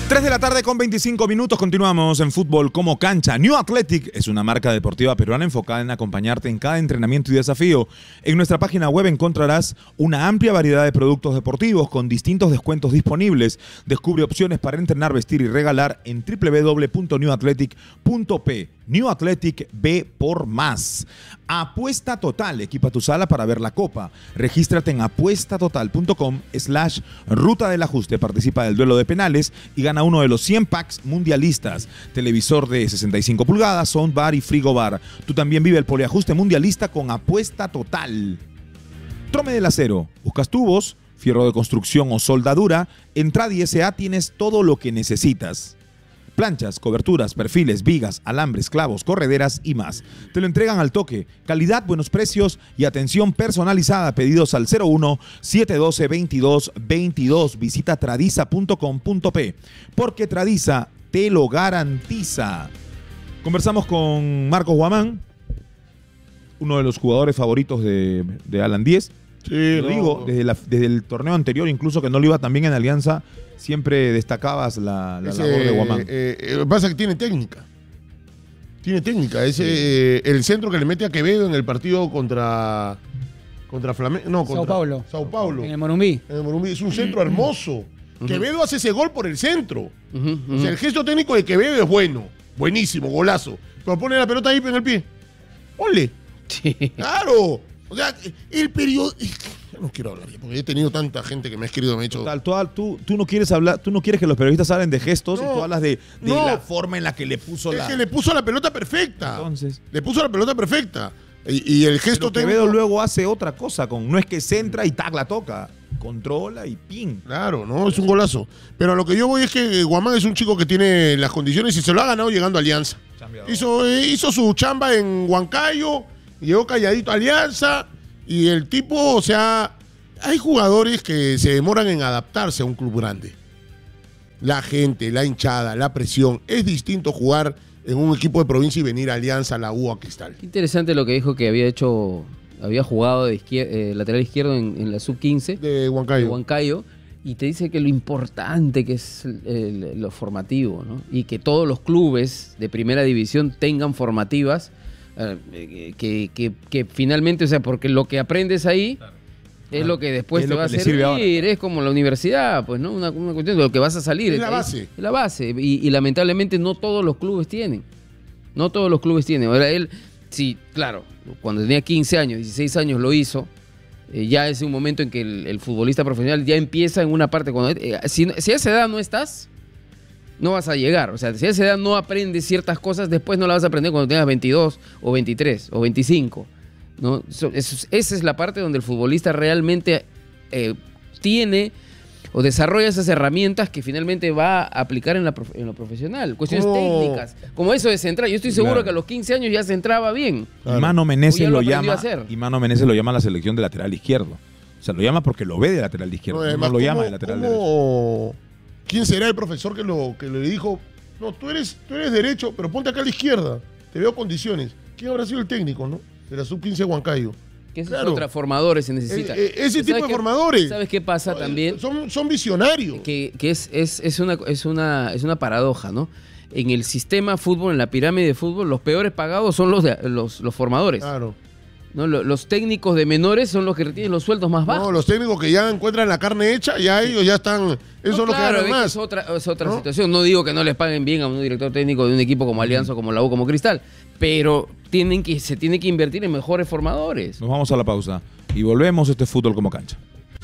3 de la tarde con 25 minutos, continuamos en Fútbol como Cancha. New Athletic es una marca deportiva peruana enfocada en acompañarte en cada entrenamiento y desafío. En nuestra página web encontrarás una amplia variedad de productos deportivos con distintos descuentos disponibles. Descubre opciones para entrenar, vestir y regalar en www.newathletic.p. New Athletic, ve por más. Apuesta Total, equipa tu sala para ver la Copa. Regístrate en apuestatotal.com/ruta del ajuste. Participa del duelo de penales y gana uno de los 100 packs mundialistas. Televisor de 65 pulgadas, soundbar y frigobar. Tú también vive el poliajuste mundialista con Apuesta Total. Trome del Acero. ¿Buscas tubos, fierro de construcción o soldadura? En Tradi S.A. tienes todo lo que necesitas. Planchas, coberturas, perfiles, vigas, alambres, clavos, correderas y más. Te lo entregan al toque. Calidad, buenos precios y atención personalizada. Pedidos al 01-712-2222. Visita tradiza.com.p. Porque Tradiza te lo garantiza. Conversamos con Marcos Guamán, uno de los jugadores favoritos de Alan Díez. Sí, lo digo, desde el torneo anterior, incluso que no lo iba tan bien en Alianza, siempre destacabas la labor de Guamán. Lo que pasa es que tiene técnica. Tiene técnica. Es el centro que le mete a Quevedo en el partido contra Flamengo. No, contra Sao Paulo. En el Morumbí. En el Morumbí. Es un centro hermoso. Quevedo hace ese gol por el centro. O sea, el gesto técnico de Quevedo es bueno. Buenísimo, golazo. Pero pone la pelota ahí en el pie. ¡Ole! Sí. ¡Claro! O sea, el periodo... No quiero hablar, porque he tenido tanta gente que me ha escrito, me ha dicho... Total, tú no quieres hablar, tú no quieres que los periodistas hablen de gestos, y tú hablas de la forma en la que le puso es que le puso la pelota perfecta. Entonces... Le puso la pelota perfecta. Y el gesto técnico... Quevedo luego hace otra cosa, no es que centra y la toca. Controla y pin. Claro, no, es un golazo. Pero a lo que yo voy es que Guamán es un chico que tiene las condiciones y se lo ha ganado llegando a Alianza. Hizo su chamba en Huancayo, llegó calladito a Alianza y el tipo, o sea, hay jugadores que se demoran en adaptarse a un club grande. La gente, la hinchada, la presión. Es distinto jugar en un equipo de provincia y venir a Alianza, a la U, a Cristal. Qué interesante lo que dijo que había jugado de lateral izquierdo en la sub-15 de Huancayo, y te dice que lo importante que es lo formativo, ¿no? Y que todos los clubes de primera división tengan formativas que finalmente, o sea, porque lo que aprendes ahí es lo que después te va a servir, es como la universidad, pues, ¿no? Una cuestión de lo que vas a salir. Es la base. Es la base, y lamentablemente no todos los clubes tienen. No todos los clubes tienen. Ahora él, sí, claro, cuando tenía 15 años, 16 años lo hizo. Ya es un momento en que el futbolista profesional ya empieza en una parte. Si a esa edad no estás, no vas a llegar. O sea, si a esa edad no aprendes ciertas cosas, después no las vas a aprender cuando tengas 22 o 23 o 25, ¿no? Esa es la parte donde el futbolista realmente tiene o desarrolla esas herramientas que finalmente va a aplicar en lo profesional. Cuestiones técnicas, como eso de centrar. Yo estoy seguro que a los 15 años ya se entraba bien. Claro. Y Mano Menezes lo llama a la selección de lateral izquierdo. O sea, lo llama porque lo ve de lateral izquierdo. No lo llama de lateral derecho. ¿Quién será el profesor que le dijo, no, tú eres derecho, pero ponte acá a la izquierda, te veo condiciones? ¿Quién habrá sido el técnico, no? De la sub-15 Huancayo. Que esos otros formadores se necesitan. Ese tipo de formadores. ¿Sabes qué pasa también? Son visionarios. Que es una paradoja, ¿no? En el sistema fútbol, en la pirámide de fútbol, los peores pagados son los formadores. Claro. ¿No? Los técnicos de menores son los que tienen los sueldos más bajos. No, los técnicos que ya encuentran la carne hecha, ya ellos ya están... Eso son los que ganan más. Es otra situación. No digo que no les paguen bien a un director técnico de un equipo como Alianza, como la U, como Cristal, pero se tiene que invertir en mejores formadores. Nos vamos a la pausa y volvemos. Este es Fútbol como Cancha.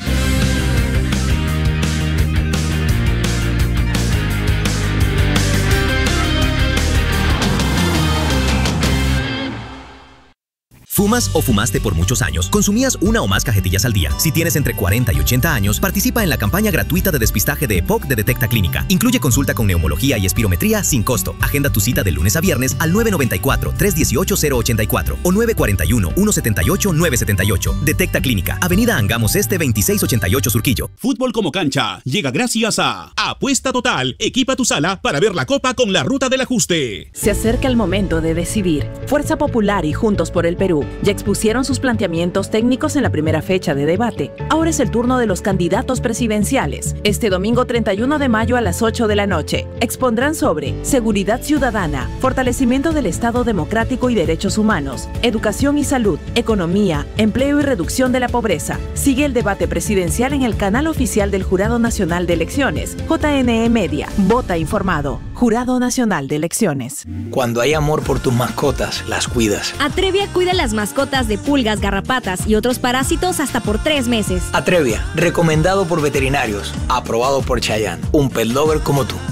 ¿Fumas o fumaste por muchos años? ¿Consumías una o más cajetillas al día? Si tienes entre 40 y 80 años, participa en la campaña gratuita de despistaje de EPOC de Detecta Clínica. Incluye consulta con neumología y espirometría sin costo. Agenda tu cita de lunes a viernes al 994-318-084 o 941-178-978. Detecta Clínica, Avenida Angamos Este 2688 Surquillo. Fútbol como Cancha llega gracias a Apuesta Total. Equipa tu sala para ver la Copa con la Ruta del Ajuste. Se acerca el momento de decidir. Fuerza Popular y Juntos por el Perú Ya expusieron sus planteamientos técnicos en la primera fecha de debate. Ahora es el turno de los candidatos presidenciales. Este domingo 31 de mayo a las 8 de la noche. Expondrán sobre seguridad ciudadana, fortalecimiento del Estado democrático y derechos humanos, educación y salud, economía, empleo y reducción de la pobreza. Sigue el debate presidencial en el canal oficial del Jurado Nacional de Elecciones, JNE Media. Vota informado. Jurado Nacional de Elecciones. Cuando hay amor por tus mascotas, las cuidas. Atrevia cuida las mascotas de pulgas, garrapatas y otros parásitos hasta por 3 meses. Atrevia, recomendado por veterinarios, aprobado por Chayanne, un pet lover como tú.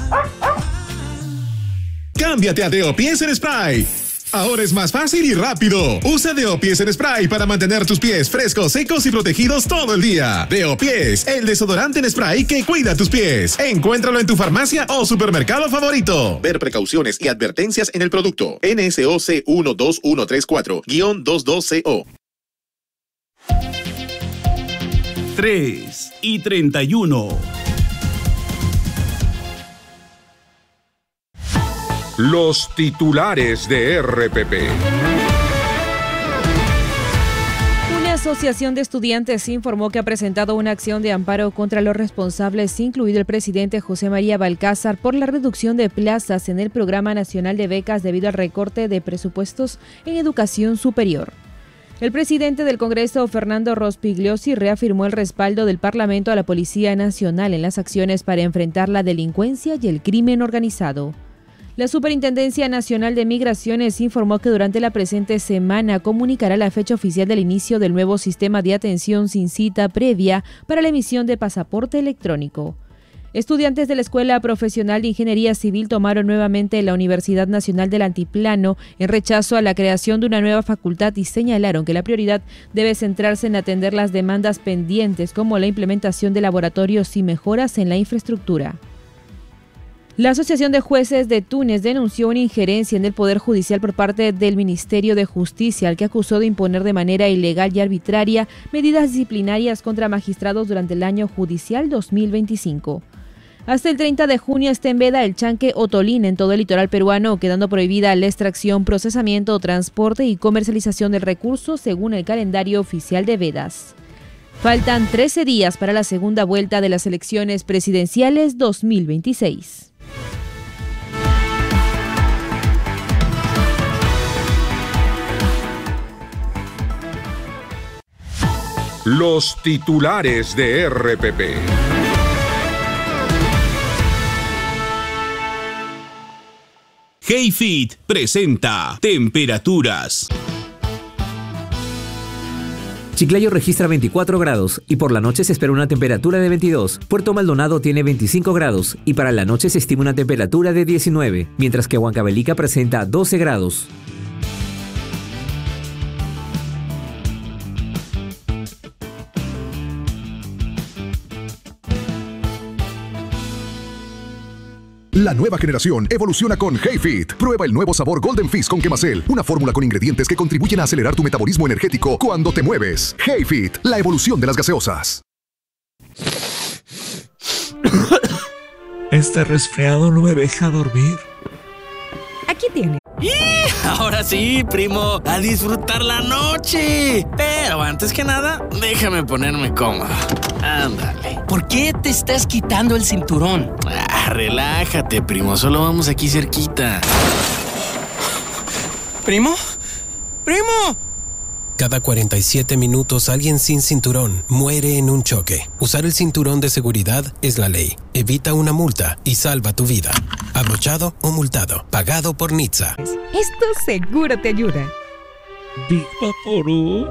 Cámbiate a Deo Pies en Spray. Ahora es más fácil y rápido. Usa Deo Pies en Spray para mantener tus pies frescos, secos y protegidos todo el día. Deo Pies, el desodorante en spray que cuida tus pies. Encuéntralo en tu farmacia o supermercado favorito. Ver precauciones y advertencias en el producto. NSOC 12134-22CO. 3:31. Los titulares de RPP. Una asociación de estudiantes informó que ha presentado una acción de amparo contra los responsables, incluido el presidente José María Balcázar, por la reducción de plazas en el Programa Nacional de Becas debido al recorte de presupuestos en educación superior. El presidente del Congreso, Fernando Rospigliosi, reafirmó el respaldo del Parlamento a la Policía Nacional en las acciones para enfrentar la delincuencia y el crimen organizado. La Superintendencia Nacional de Migraciones informó que durante la presente semana comunicará la fecha oficial del inicio del nuevo sistema de atención sin cita previa para la emisión de pasaporte electrónico. Estudiantes de la Escuela Profesional de Ingeniería Civil tomaron nuevamente la Universidad Nacional del Altiplano en rechazo a la creación de una nueva facultad y señalaron que la prioridad debe centrarse en atender las demandas pendientes como la implementación de laboratorios y mejoras en la infraestructura. La Asociación de Jueces de Túnez denunció una injerencia en el Poder Judicial por parte del Ministerio de Justicia, al que acusó de imponer de manera ilegal y arbitraria medidas disciplinarias contra magistrados durante el año judicial 2025. Hasta el 30 de junio está en veda el chanque otolín en todo el litoral peruano, quedando prohibida la extracción, procesamiento, transporte y comercialización del recurso según el calendario oficial de vedas. Faltan 13 días para la segunda vuelta de las elecciones presidenciales 2026. Los titulares de RPP. HeyFit presenta temperaturas. Chiclayo registra 24 grados y por la noche se espera una temperatura de 22. Puerto Maldonado tiene 25 grados y para la noche se estima una temperatura de 19, mientras que Huancavelica presenta 12 grados. La nueva generación evoluciona con HeyFit. Prueba el nuevo sabor Golden Fizz con Quemacel, una fórmula con ingredientes que contribuyen a acelerar tu metabolismo energético cuando te mueves. HeyFit, la evolución de las gaseosas. Este resfriado no me deja dormir. Aquí tiene. Ahora sí, primo, a disfrutar la noche. Pero antes que nada, déjame ponerme cómodo. Ándale. ¿Por qué te estás quitando el cinturón? Relájate, primo, solo vamos aquí cerquita. ¿Primo? ¡Primo! Cada 47 minutos alguien sin cinturón muere en un choque. Usar el cinturón de seguridad es la ley. Evita una multa y salva tu vida. Abrochado o multado. Pagado por NHTSA. Esto seguro te ayuda. Big Vaporub.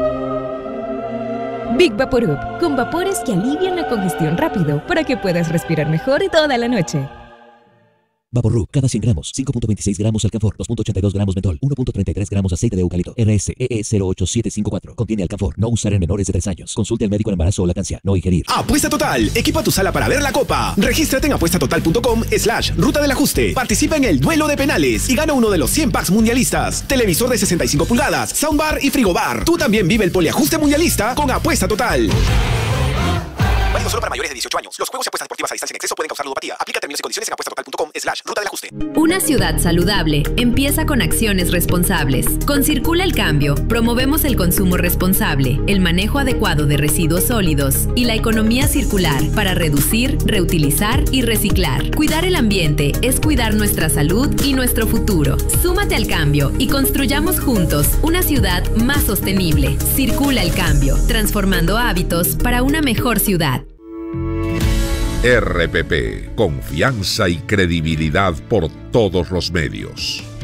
Big Vaporub, con vapores que alivian la congestión rápido para que puedas respirar mejor toda la noche. Vaporub, cada 100 gramos, 5.26 gramos alcanfor, 2.82 gramos mentol, 1.33 gramos aceite de eucalipto. RSEE 08754. Contiene alcanfor. No usar en menores de 3 años. Consulte al médico en embarazo o lactancia. No ingerir. Apuesta Total. Equipa tu sala para ver la Copa. Regístrate en apuestatotal.com/ruta del ajuste. Participa en el duelo de penales y gana uno de los 100 packs mundialistas. Televisor de 65 pulgadas, soundbar y frigobar. Tú también vive el poliajuste mundialista con Apuesta Total. Válido solo para mayores de 18 años. Los juegos y apuestas deportivas a distancia en exceso pueden causar ludopatía. Aplica términos y condiciones en apuestatotal.com/ruta del ajuste. Una ciudad saludable empieza con acciones responsables. Con Circula el Cambio, promovemos el consumo responsable, el manejo adecuado de residuos sólidos y la economía circular para reducir, reutilizar y reciclar. Cuidar el ambiente es cuidar nuestra salud y nuestro futuro. Súmate al cambio y construyamos juntos una ciudad más sostenible. Circula el Cambio, transformando hábitos para una mejor ciudad. RPP, confianza y credibilidad por todos los medios.